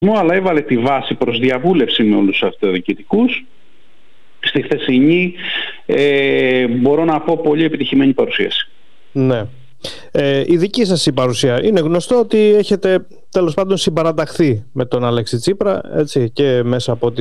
αλλά έβαλε τη βάση προς διαβούλευση με όλους τους αυτοδιοικητικούς. Στη χθεσινή, μπορώ να πω, πολύ επιτυχημένη παρουσίαση. Ναι. Η δική σας η παρουσία, είναι γνωστό ότι έχετε τέλος πάντων συμπαραταχθεί με τον Αλέξη Τσίπρα, έτσι, και μέσα από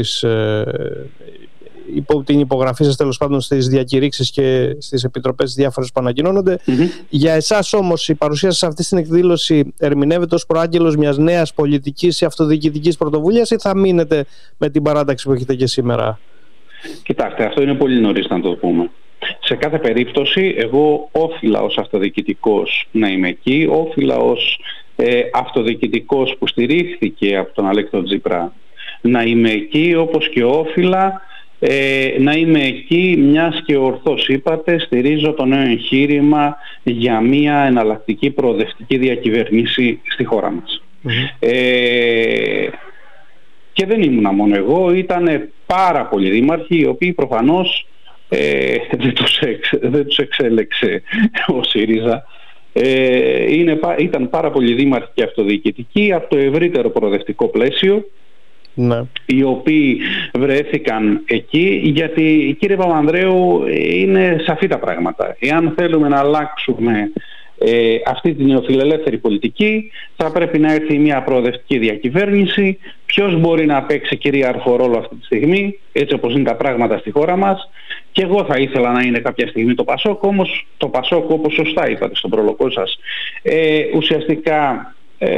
την υπογραφή σας τέλος πάντων στις διακηρύξεις και στις επιτροπές διάφορες που ανακοινώνονται. Για εσάς όμως η παρουσία σας αυτή στην εκδήλωση ερμηνεύεται ως προάγγελος μιας νέας πολιτικής ή αυτοδιοικητικής πρωτοβουλίας, ή θα μείνετε με την παράταξη που έχετε και σήμερα? Κοιτάξτε, αυτό είναι πολύ νωρίς να το πούμε. Σε κάθε περίπτωση, εγώ όφιλα ως αυτοδιοικητικός να είμαι εκεί, όφιλα ως αυτοδιοικητικός που στηρίχθηκε από τον Αλέξη Τσίπρα να είμαι εκεί, όπως και όφιλα να είμαι εκεί, μιας και ορθώς είπατε, στηρίζω το νέο εγχείρημα για μια εναλλακτική προοδευτική διακυβέρνηση στη χώρα μας. Και δεν ήμουνα μόνο εγώ, ήταν πάρα πολλοί δήμαρχοι, οι οποίοι προφανώς δεν τους εξέλεξε ο ΣΥΡΙΖΑ. Ήταν πάρα πολλοί δήμαρχοι και αυτοδιοικητικοί από το ευρύτερο προοδευτικό πλαίσιο, ναι, οι οποίοι βρέθηκαν εκεί, γιατί, κύριε Παπανδρέου, είναι σαφή τα πράγματα. Εάν θέλουμε να αλλάξουμε αυτή την νεοφιλελεύθερη πολιτική, θα πρέπει να έρθει μια προοδευτική διακυβέρνηση. Ποιος μπορεί να παίξει κυρίαρχο ρόλο αυτή τη στιγμή, έτσι όπως είναι τα πράγματα στη χώρα μας? Και εγώ θα ήθελα να είναι κάποια στιγμή το ΠΑΣΟΚ, όμως το ΠΑΣΟΚ, όπως σωστά είπατε στον πρόλογο σας, ουσιαστικά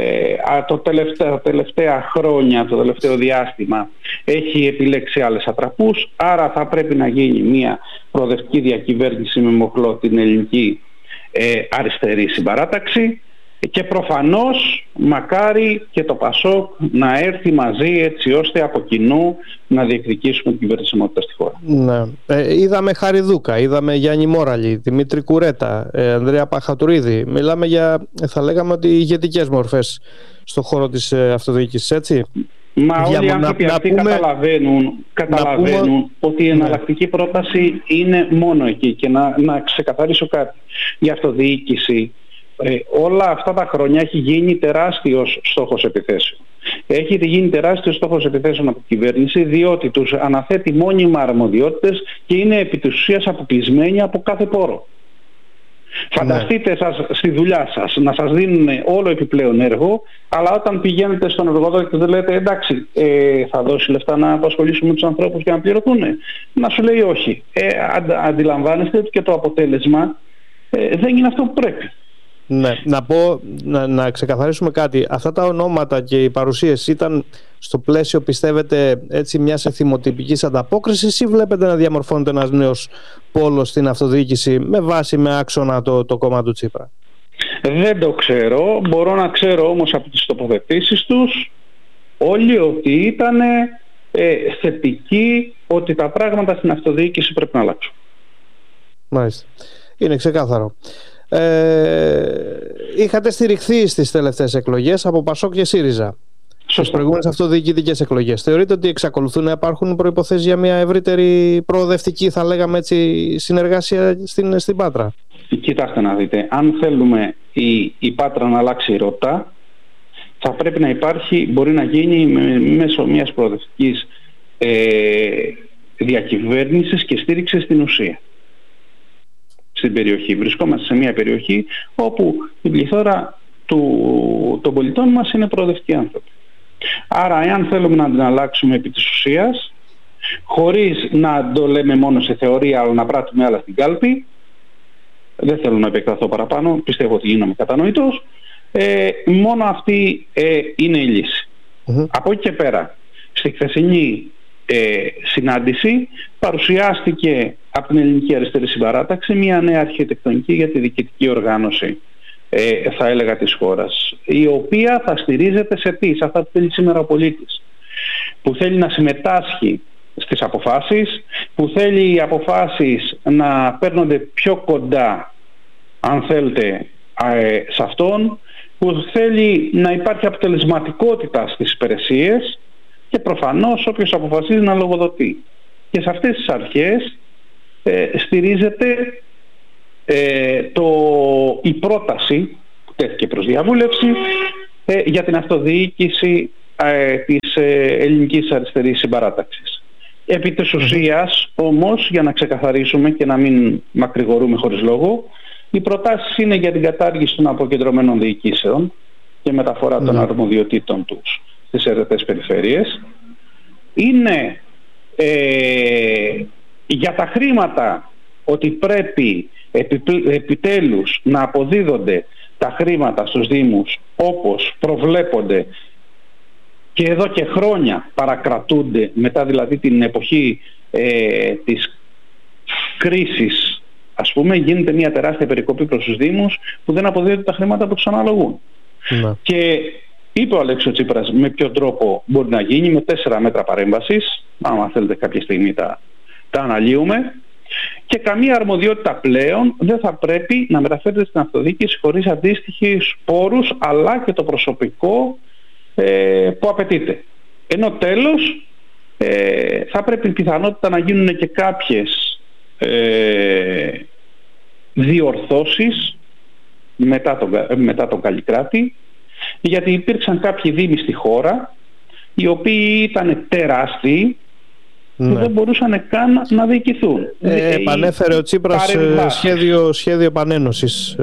τα τελευταία χρόνια, το τελευταίο διάστημα έχει επιλέξει άλλες ατραπούς, άρα θα πρέπει να γίνει μια προοδευτική διακυβέρνηση με μοχλό την ελληνική αριστερή συμπαράταξη, και προφανώς μακάρι και το ΠΑΣΟΚ να έρθει μαζί, έτσι ώστε από κοινού να διεκδικήσουμε την κυβερνησιμότητα στη χώρα. Ναι. Είδαμε Χαριδούκα, είδαμε Γιάννη Μόραλη, Δημήτρη Κουρέτα, Ανδρέα Παχατουρίδη. Μιλάμε για, θα λέγαμε, ότι ηγετικές μορφές στον χώρο της αυτοδιοίκησης, έτσι. Μα όλοι οι άνθρωποι αυτοί καταλαβαίνουν ότι η εναλλακτική πρόταση είναι μόνο εκεί. Και να ξεκαθαρίσω κάτι. Η αυτοδιοίκηση όλα αυτά τα χρόνια έχει γίνει τεράστιος στόχος επιθέσεων. Έχει γίνει τεράστιος στόχος επιθέσεων από την κυβέρνηση, διότι τους αναθέτει μόνιμα αρμοδιότητες και είναι επί της ουσίας αποκλεισμένοι από κάθε πόρο. Φανταστείτε στη δουλειά σας να σας δίνουν όλο επιπλέον έργο, αλλά όταν πηγαίνετε στον εργοδότη και δεν λέτε εντάξει, θα δώσει λεφτά να απασχολήσουμε τους ανθρώπους και να πληρωθούν, να σου λέει όχι. Αντιλαμβάνεστε ότι και το αποτέλεσμα δεν είναι αυτό που πρέπει. Ναι, να ξεκαθαρίσουμε κάτι. Αυτά τα ονόματα και οι παρουσίες ήταν στο πλαίσιο, πιστεύετε, έτσι, μιας εθιμοτυπικής ανταπόκρισης, ή βλέπετε να διαμορφώνεται ένας νέος πόλος στην αυτοδιοίκηση με βάση, με άξονα το κόμμα του Τσίπρα? Δεν το ξέρω. Μπορώ να ξέρω όμως από τις τοποθετήσεις τους όλοι ότι ήταν θετικοί, ότι τα πράγματα στην αυτοδιοίκηση πρέπει να αλλάξουν. Μάλιστα. Είναι ξεκάθαρο. Είχατε στηριχθεί στις τελευταίες εκλογές από ΠΑΣΟΚ και ΣΥΡΙΖΑ στις προηγούμενες αυτοδιοικητικές εκλογές. Θεωρείτε ότι εξακολουθούν να υπάρχουν προϋποθέσεις για μια ευρύτερη προοδευτική, θα λέγαμε έτσι, συνεργασία στην Πάτρα? Κοιτάξτε να δείτε, αν θέλουμε η Πάτρα να αλλάξει ρότα, θα πρέπει να υπάρχει, μπορεί να γίνει μέσω μιας προοδευτικής διακυβέρνησης και στήριξης στην ουσία. Στην περιοχή. Βρισκόμαστε σε μια περιοχή όπου η πληθώρα των πολιτών μας είναι προοδευτικοί άνθρωποι. Άρα, εάν θέλουμε να την αλλάξουμε επί της ουσίας, χωρίς να το λέμε μόνο σε θεωρία, αλλά να πράττουμε άλλα στην κάλπη, δεν θέλω να επεκταθώ παραπάνω, πιστεύω ότι γίνομαι κατανοητός, μόνο αυτή είναι η λύση. Από εκεί και πέρα, στη χθεσινή συνάντηση παρουσιάστηκε από την Ελληνική Αριστερή Συμπαράταξη μια νέα αρχιτεκτονική για τη διοικητική οργάνωση, θα έλεγα, της χώρας, η οποία θα στηρίζεται σε σε αυτά που θέλει σήμερα ο πολίτης, που θέλει να συμμετάσχει στις αποφάσεις, που θέλει οι αποφάσεις να παίρνονται πιο κοντά, αν θέλετε, σε αυτόν, που θέλει να υπάρχει αποτελεσματικότητα στις υπηρεσίες και προφανώς όποιος αποφασίζει να λογοδοτεί. Και σε αυτές τις αρχές στηρίζεται η πρόταση που τέθηκε προς διαβούλευση για την αυτοδιοίκηση της Ελληνικής Αριστερής Συμπαράταξης. Επί της ουσίας όμως, για να ξεκαθαρίσουμε και να μην μακρηγορούμε χωρίς λόγο, οι προτάσεις είναι για την κατάργηση των αποκεντρωμένων διοικήσεων και μεταφορά των αρμοδιοτήτων τους στις αιρετές περιφέρειες. Είναι για τα χρήματα, ότι πρέπει επιτέλους να αποδίδονται τα χρήματα στους Δήμους όπως προβλέπονται και εδώ και χρόνια παρακρατούνται, μετά δηλαδή την εποχή της κρίσης, ας πούμε, γίνεται μια τεράστια περικοπή προς τους Δήμους που δεν αποδίδονται τα χρήματα που τους αναλογούν. Και είπε ο Αλέξης Τσίπρας με ποιο τρόπο μπορεί να γίνει, με 4 μέτρα παρέμβασης, άμα θέλετε κάποια στιγμή τα αναλύουμε, και καμία αρμοδιότητα πλέον δεν θα πρέπει να μεταφέρεται στην αυτοδιοίκηση χωρίς αντίστοιχους πόρους αλλά και το προσωπικό που απαιτείται. Ενώ τέλος θα πρέπει πιθανότητα να γίνουν και κάποιες διορθώσεις μετά τον Καλλικράτη, γιατί υπήρξαν κάποιοι δήμοι στη χώρα οι οποίοι ήταν τεράστιοι που δεν μπορούσαν καν να διοικηθούν. Επανέφερε ο Τσίπρας σχέδιο επανένωσης.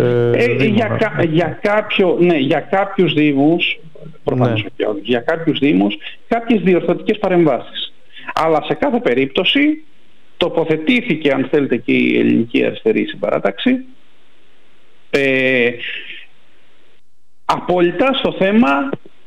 Για κάποιους δήμους, για κάποιους δήμους, κάποιες διορθωτικές παρεμβάσεις. Αλλά σε κάθε περίπτωση τοποθετήθηκε, αν θέλετε, και η Ελληνική Αριστερή Συμπαράταξη απόλυτα στο θέμα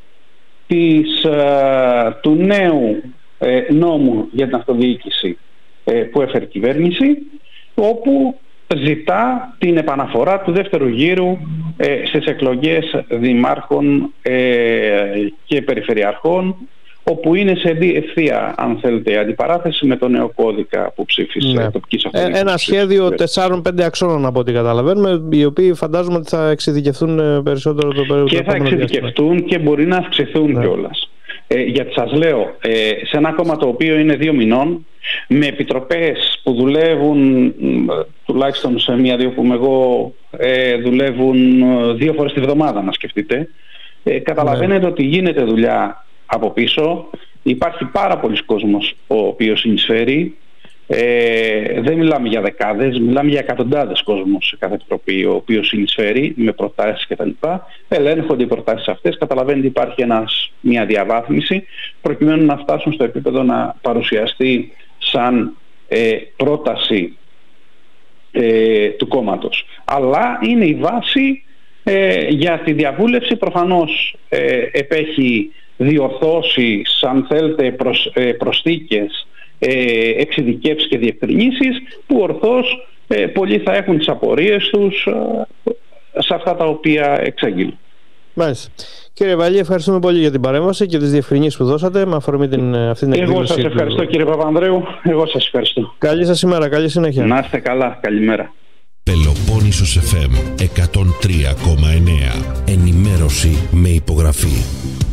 του νέου νόμου για την αυτοδιοίκηση που έφερε η κυβέρνηση, όπου ζητά την επαναφορά του δεύτερου γύρου στις εκλογές δημάρχων και περιφερειαρχών, όπου είναι σε ευθεία, αν θέλετε, αντιπαράθεση με το νέο κώδικα που ψήφισε τοπικής αυτοδιοίκησης. Ένα σχέδιο 4-5 αξώνων, από ό,τι καταλαβαίνουμε, οι οποίοι φαντάζομαι ότι θα εξειδικευθούν περισσότερο το περίπτωμα. Και θα εξειδικευτούν και μπορεί να αυξηθούν κιόλας. Γιατί σας λέω, σε ένα κόμμα το οποίο είναι 2 μηνών, με επιτροπές που δουλεύουν, τουλάχιστον σε μία-δύο που είμαι εγώ, δουλεύουν 2 φορές τη βδομάδα, να σκεφτείτε, καταλαβαίνετε ότι γίνεται δουλειά από πίσω. Υπάρχει πάρα πολλοί κόσμος ο οποίος συνεισφέρει. Δεν μιλάμε για δεκάδες, μιλάμε για εκατοντάδες κόσμος σε κάθε επιτροπή ο οποίος συνεισφέρει με προτάσεις κτλ. Ελέγχονται οι προτάσεις αυτές, καταλαβαίνετε υπάρχει μια διαβάθμιση προκειμένου να φτάσουν στο επίπεδο να παρουσιαστεί σαν πρόταση του κόμματος. Αλλά είναι η βάση για τη διαβούλευση. Προφανώς επέχει διορθώσεις, αν θέλετε, προσθήκες, εξειδικεύσεις και διευκρινήσεις, που ορθώς πολλοί θα έχουν τις απορίες τους σε αυτά τα οποία εξαγγείλουν. Μάλιστα. Κύριε Βαλή, ευχαριστούμε πολύ για την παρέμβαση και τις διευκρινήσεις που δώσατε με αφορμή αυτή την εκδήλωση. Εγώ σας ευχαριστώ, κύριε Παπανδρέου. Εγώ σας ευχαριστώ. Καλή σας ημέρα, καλή συνέχεια. Να είστε καλά, καλημέρα. Πελοπόννησος FM 103,9. Ενημέρωση με υπογραφή.